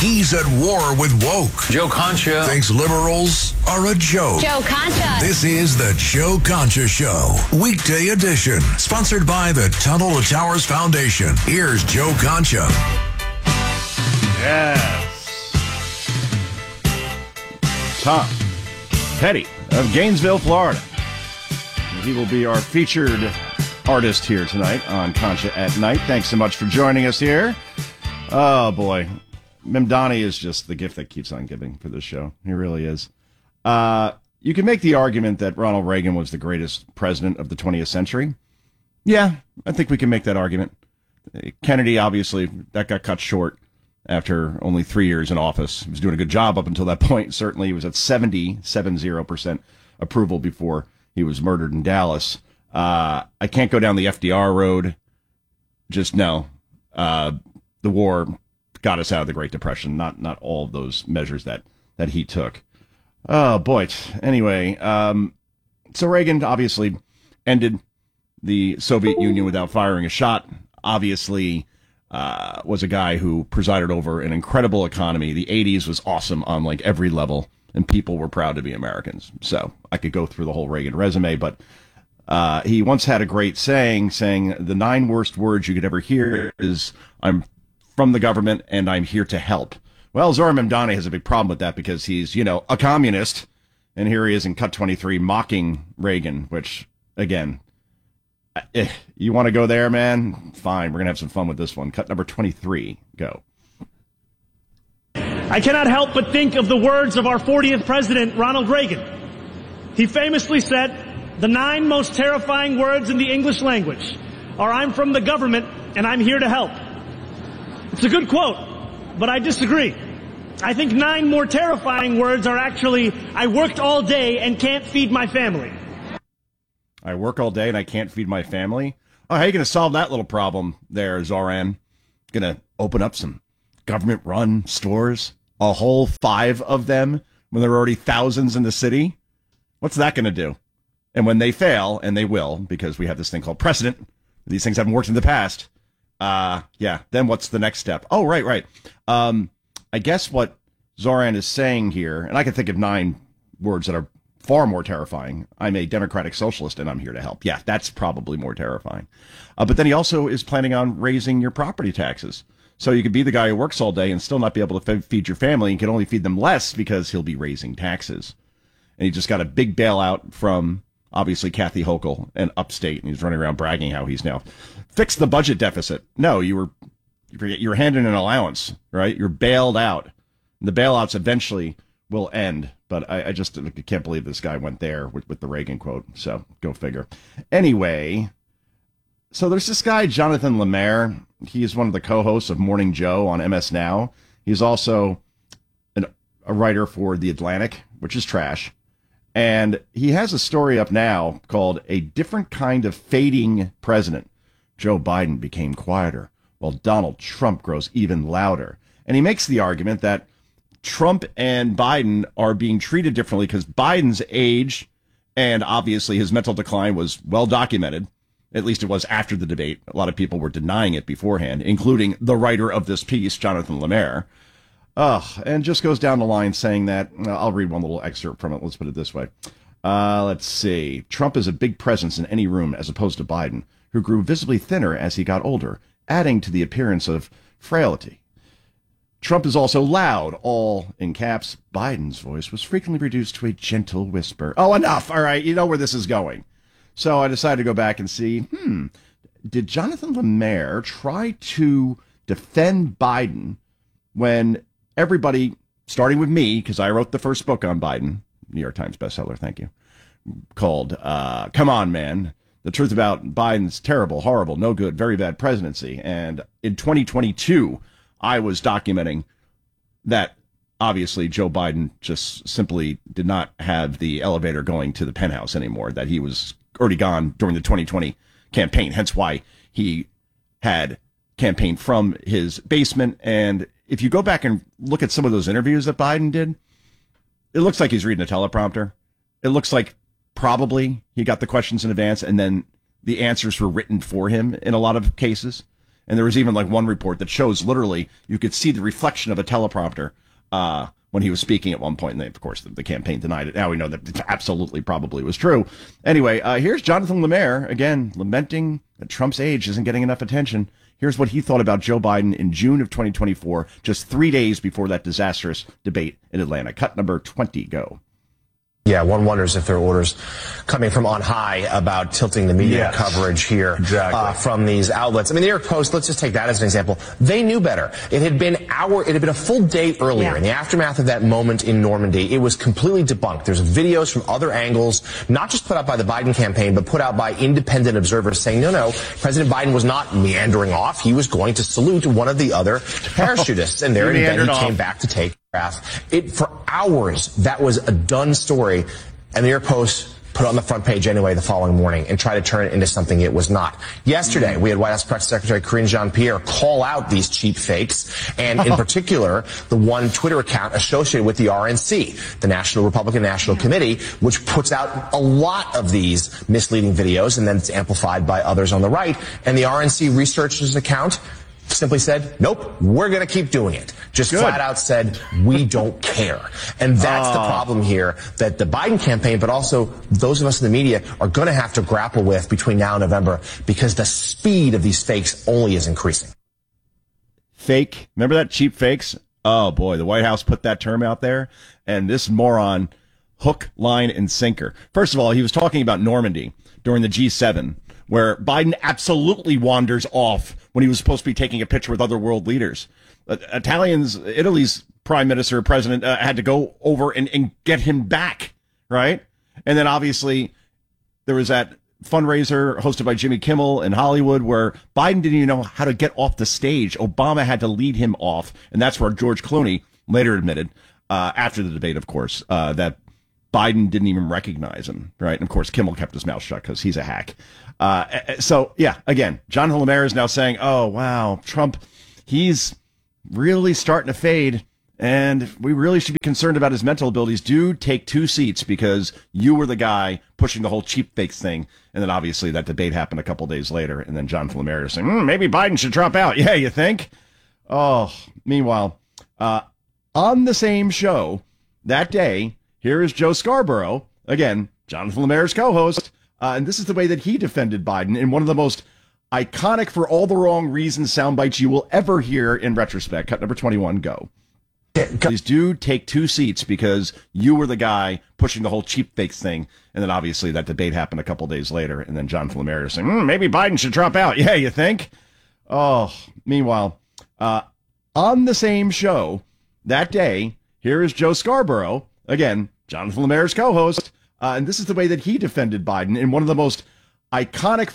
He's at war with woke. Joe Concha Thinks liberals are a joke. Joe Concha. This is the Joe Concha Show, weekday edition, sponsored by the Tunnel to Towers Foundation. Here's Joe Concha. Yes. Tom Petty of Gainesville, Florida. He will be our featured artist here tonight on Concha at Night. Thanks so much for joining us here. Oh, boy. Mamdani is just the gift that keeps on giving for this show. He really is. You can make the argument that Ronald Reagan was the greatest president of the 20th century. Yeah, I think we can make that argument. Kennedy, obviously, that got cut short after only 3 years in office. He was doing a good job up until that point. Certainly, he was at 70% approval before he was murdered in Dallas. I can't go down the FDR road. Just no. The war got us out of the Great Depression, not all of those measures that he took. Oh, boy. Anyway, so Reagan obviously ended the Soviet Union without firing a shot. Obviously, was a guy who presided over an incredible economy. The 80s was awesome on like every level, and people were proud to be Americans. So I could go through the whole Reagan resume, but he once had a great saying the 9 worst words you could ever hear is, I'm from the government and I'm here to help. Well, Zohran Mamdani has a big problem with that because he's, a communist, and here he is in Cut 23 mocking Reagan, which, again, you want to go there, man? Fine, we're going to have some fun with this one. Cut number 23, go. I cannot help but think of the words of our 40th president, Ronald Reagan. He famously said, the 9 most terrifying words in the English language are, I'm from the government and I'm here to help. It's a good quote, but I disagree. I think 9 more terrifying words are actually, I worked all day and can't feed my family. I work all day and I can't feed my family? Oh, how are you going to solve that little problem there, Zoran? Going to open up some government-run stores? A whole 5 of them when there are already thousands in the city? What's that going to do? And when they fail, and they will, because we have this thing called precedent, these things haven't worked in the past, then what's the next step? Oh, right. I guess what Zoran is saying here, and I can think of 9 words that are far more terrifying. I'm a democratic socialist and I'm here to help. Yeah, that's probably more terrifying. But then he also is planning on raising your property taxes. So you could be the guy who works all day and still not be able to feed your family and can only feed them less because he'll be raising taxes. And he just got a big bailout from, obviously, Kathy Hochul and Upstate, and he's running around bragging how he's now fixed the budget deficit. No, you were handed an allowance, right? You're bailed out. The bailouts eventually will end, but I just can't believe this guy went there with the Reagan quote, so go figure. Anyway, so there's this guy, Jonathan Lemaire. He is one of the co-hosts of Morning Joe on MS Now. He's also a writer for The Atlantic, which is trash. And he has a story up now called A Different Kind of Fading President. Joe Biden became quieter, while Donald Trump grows even louder. And he makes the argument that Trump and Biden are being treated differently because Biden's age and obviously his mental decline was well documented. At least it was after the debate. A lot of people were denying it beforehand, including the writer of this piece, Jonathan Lemaire. And just goes down the line saying that, I'll read one little excerpt from it. Let's put it this way. Let's see. Trump is a big presence in any room as opposed to Biden, who grew visibly thinner as he got older, adding to the appearance of frailty. Trump is also loud, all in caps. Biden's voice was frequently reduced to a gentle whisper. Oh, enough. All right. You know where this is going. So I decided to go back and see, did Jonathan Lemaire try to defend Biden when everybody, starting with me, because I wrote the first book on Biden, New York Times bestseller, thank you, called Come On, Man, the truth about Biden's terrible, horrible, no good, very bad presidency. And in 2022, I was documenting that obviously Joe Biden just simply did not have the elevator going to the penthouse anymore, that he was already gone during the 2020 campaign, hence why he had campaigned from his basement. And if you go back and look at some of those interviews that Biden did, it looks like he's reading a teleprompter. It looks like probably he got the questions in advance and then the answers were written for him in a lot of cases. And there was even like one report that shows literally you could see the reflection of a teleprompter when he was speaking at one point. And they, of course, the campaign denied it. Now we know that it absolutely probably was true. Anyway, here's Jonathan Lemaire, again, lamenting that Trump's age isn't getting enough attention. Here's what he thought about Joe Biden in June of 2024, just 3 days before that disastrous debate in Atlanta. Cut number 20, go. Yeah, one wonders if there are orders coming from on high about tilting the media coverage here from these outlets. I mean, the New York Post, let's just take that as an example. They knew better. It had been a full day earlier in the aftermath of that moment in Normandy. It was completely debunked. There's videos from other angles, not just put out by the Biden campaign, but put out by independent observers saying, no, President Biden was not meandering off. He was going to salute one of the other parachutists. And there he came back to take it for hours. That was a done story, and the New York Post put it on the front page anyway the following morning and tried to turn it into something it was not. Yesterday, we had White House Press Secretary Karine Jean-Pierre call out these cheap fakes, and in particular, the one Twitter account associated with the RNC, the Republican National Committee, which puts out a lot of these misleading videos, and then it's amplified by others on the right. And the RNC researchers account simply said, nope, we're going to keep doing it. Just flat out said, we don't care. And that's the problem here that the Biden campaign, but also those of us in the media, are going to have to grapple with between now and November, because the speed of these fakes only is increasing. Fake. Remember that cheap fakes? Oh, boy, the White House put that term out there. And this moron, hook, line, and sinker. First of all, he was talking about Normandy during the G7, where Biden absolutely wanders off when he was supposed to be taking a picture with other world leaders. Italy's prime minister, president, had to go over and get him back, right? And then obviously there was that fundraiser hosted by Jimmy Kimmel in Hollywood where Biden didn't even know how to get off the stage. Obama had to lead him off. And that's where George Clooney later admitted, after the debate, of course, that Biden didn't even recognize him, right? And of course, Kimmel kept his mouth shut because he's a hack. So, yeah, again, Jonathan Lemaire is now saying, oh, wow, Trump, he's really starting to fade, and we really should be concerned about his mental abilities. Do take 2 seats, because you were the guy pushing the whole cheap fakes thing. And then obviously that debate happened a couple days later, and then Jonathan Lemaire is saying, maybe Biden should drop out. Yeah, you think? Oh, meanwhile, on the same show that day, here is Joe Scarborough, again, Jonathan Lemaire's co-host, and this is the way that he defended Biden in one of the most iconic, for all the wrong reasons, sound bites you will ever hear in retrospect. Cut number 21, go. Please do take 2 seats, because you were the guy pushing the whole cheap fakes thing. And then obviously that debate happened a couple days later, and then Jonathan Lemaire is saying, maybe Biden should drop out. Yeah, you think? Oh, meanwhile, on the same show that day, here is Joe Scarborough, again, Jonathan Lemaire's co-host, and this is the way that he defended Biden in one of the most iconic,